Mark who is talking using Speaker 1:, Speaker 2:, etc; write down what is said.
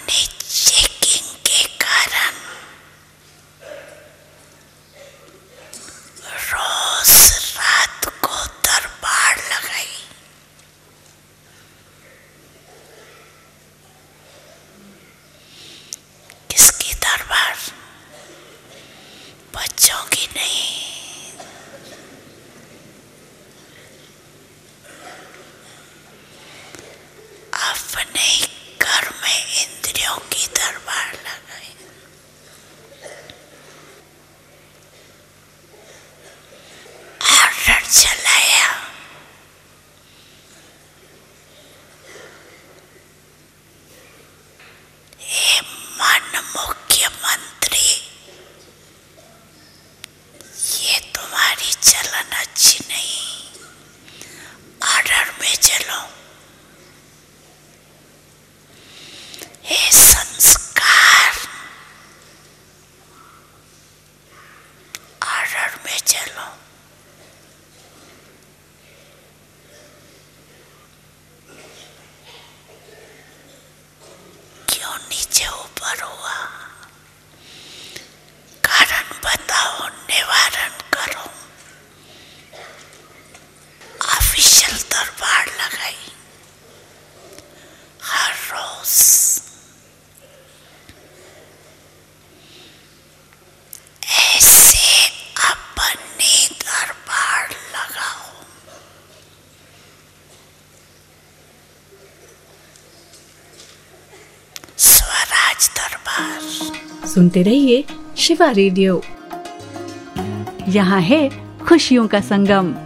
Speaker 1: Money checking के कारण रोज रात को दरबार लगाई। किसकी दरबार? बच्चों की नहीं, अपने घर में इंद्रियों की दरबार लगाई। ऑर्डर चलाया, हे मन मुख्यमंत्री, ये तुम्हारी चलन अच्छी नहीं, ऑर्डर में चलो। हे संस्कार, ऑर्डर में चलो। क्यों नीचे ऊपर हुआ? कारण बताओ, निवारण करो। ऑफिशियल दरबार लगाई हर रोज। ऐसे अपनी दरबार लगाओ। स्वराज दरबार
Speaker 2: सुनते रहिए शिवा रेडियो। यहाँ है खुशियों का संगम।